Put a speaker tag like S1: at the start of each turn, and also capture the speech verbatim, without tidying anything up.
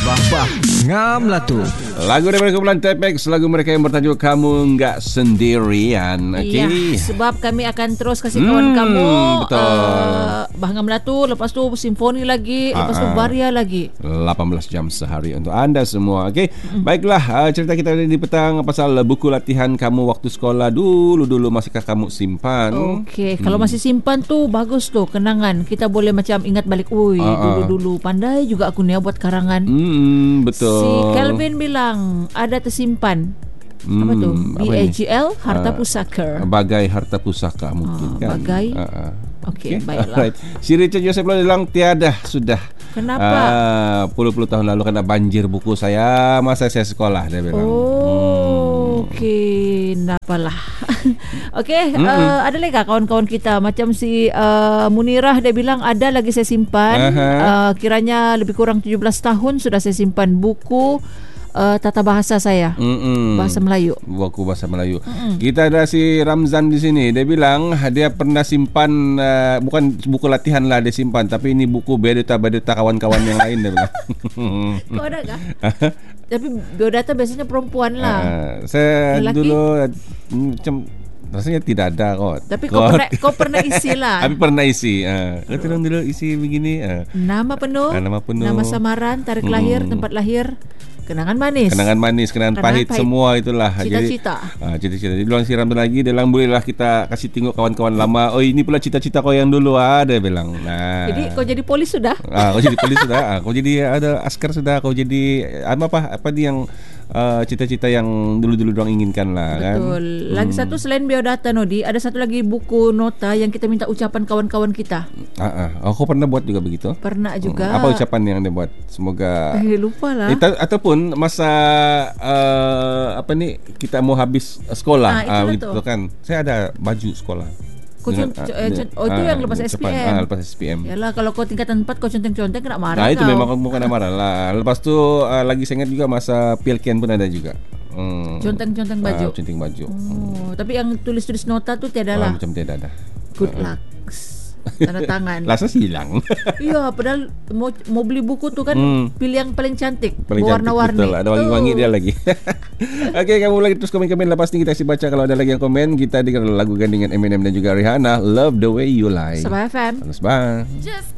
S1: Bah, ngam lah tu.
S2: Lagu daripada kumpulan Tepex, lagu mereka yang bertajuk Kamu Nggak Sendirian.
S3: Okay.
S2: Okey.
S3: Ya, sebab kami akan terus kasih kawan
S2: Hmm,
S3: kamu
S2: betul.
S3: uh, Bah Ngam Latu, lepas tu simfoni lagi, lepas tu
S2: Ah, ah.
S3: varia lagi.
S2: lapan belas jam sehari untuk anda semua. Okey. Mm. Baiklah, uh, cerita kita di petang pasal buku latihan kamu waktu sekolah dulu-dulu, masihkah kamu simpan?
S3: Okey, kalau masih simpan tu bagus tu kenangan. Kita boleh macam ingat balik, ui,
S2: Ah, ah.
S3: dulu-dulu pandai juga aku ni buat karangan.
S2: Hmm, betul.
S3: Si Kelvin bilang ada tersimpan.
S2: Hmm,
S3: Apa tu?
S2: apa
S3: B A G L
S2: ni?
S3: harta
S2: Ah,
S3: pusaka.
S2: Bagai harta pusaka mungkin
S3: Ah,
S2: kan.
S3: bagai.
S2: Ah, ah.
S3: Okey,
S2: Okay,
S3: baiklah.
S2: alright. Si Richard Joseph Lo bilang tiada sudah.
S3: Kenapa?
S2: Ah, puluh-puluh tahun lalu kena banjir buku saya masa saya sekolah, dia bilang.
S3: Oh, okey, napalah. Okey, uh, ada lagi kah kawan-kawan kita macam si uh, Munirah, dia bilang ada lagi saya simpan.
S2: Aha.
S3: Uh, kiranya lebih kurang tujuh belas tahun sudah saya simpan buku uh, tata bahasa saya.
S2: Mm-mm.
S3: Bahasa Melayu.
S2: Buku bahasa Melayu. Mm-mm. Kita ada si Ramzan di sini. Dia bilang dia pernah simpan uh, bukan buku latihan lah dia simpan, tapi ini buku biodata-biodata kawan-kawan yang lain, dia bilang.
S3: Kau ada kah? Tapi biodata biasanya perempuan lah.
S2: Uh, saya
S3: Lelaki?
S2: dulu uh, macam rasanya tidak ada kot.
S3: Tapi kau pernah kau pernah isi lah.
S2: Tapi pernah isi. Uh, kau tolong dulu isi begini. Uh.
S3: Nama penuh,
S2: Ah, nama penuh.
S3: nama samaran, tarik lahir,
S2: Mm-mm.
S3: tempat lahir, kenangan manis.
S2: Kenangan manis, kenangan,
S3: Kenangan
S2: pahit,
S3: pahit.
S2: semua itulah.
S3: Cita-cita.
S2: Jadi, ah, cita-cita. Dia bilang si Ramdan lagi, dia bilang bolehlah kita kasih tengok kawan-kawan lama. Oh, ini pula cita-cita kau yang dulu, ah, dia bilang. Nah.
S3: Jadi kau jadi polis sudah?
S2: Ah, kau jadi polis sudah. Ah, kau jadi ada askar sudah. Kau jadi apa apa apa dia yang uh, cita-cita yang dulu-dulu doang inginkan lah.
S3: Betul.
S2: Kan?
S3: Lagi satu selain biodata, Nodi, ada satu lagi buku nota yang kita minta ucapan kawan-kawan kita.
S2: Ah, ah. Oh, kau pernah buat juga begitu?
S3: Pernah juga.
S2: Hmm. Apa ucapan yang dia buat? Semoga.
S3: Eh, lupa lah.
S2: Eh, ta- ataupun masa uh, apa ni kita mau habis sekolah,
S3: Ah, itulah
S2: ah,
S3: tu.
S2: itu kan. Saya ada baju sekolah.
S3: Kau
S2: Dengan,
S3: cont-
S2: ah,
S3: eh,
S2: dia-
S3: cont- oh, itu
S2: ah,
S3: yang lepas S P M.
S2: ucapan, ah, lepas S P M.
S3: Yalah, kalau kau tingkatan empat kau conteng-conteng kena marah
S2: Nah, itu
S3: kau.
S2: memang bukan marah lah. Lepas tu uh, lagi saya ingat juga masa Pilken pun ada juga. Hmm.
S3: Conteng-conteng baju.
S2: Ah, conteng baju.
S3: Oh, tapi yang tulis-tulis nota tu tiada
S2: Ah,
S3: lah.
S2: macam tiada ada.
S3: Good luck. Tanda tangan.
S2: Lasa hilang.
S3: Iya, padahal mau mau beli buku tu kan
S2: Hmm.
S3: pilih yang paling cantik,
S2: Paling cantik,
S3: berwarna-warni.
S2: betul. Ada wangi-wangi
S3: Oh.
S2: dia lagi. Okey, kamu lagi terus komen-komen. Lepas ni kita isi baca kalau ada lagi yang komen. Kita dengar lagu gandingan Eminem dan juga Rihanna, Love the Way You Lie.
S3: Sabah F M.
S2: Bye.
S4: Just